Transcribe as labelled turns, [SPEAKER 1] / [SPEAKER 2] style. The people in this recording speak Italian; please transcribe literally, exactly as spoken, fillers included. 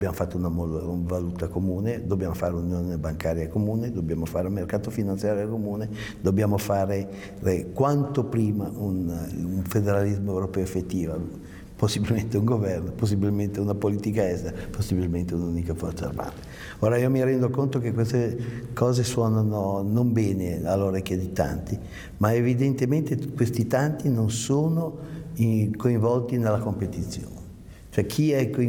[SPEAKER 1] Abbiamo fatto una, una valuta comune, dobbiamo fare un'unione bancaria comune, dobbiamo fare un mercato finanziario comune, dobbiamo fare eh, quanto prima un, un federalismo europeo effettivo, possibilmente un governo, possibilmente una politica estera, possibilmente un'unica forza armata. Ora io mi rendo conto che queste cose suonano non bene all'orecchie di tanti, ma evidentemente questi tanti non sono coinvolti nella competizione. Cioè chi è coinvolto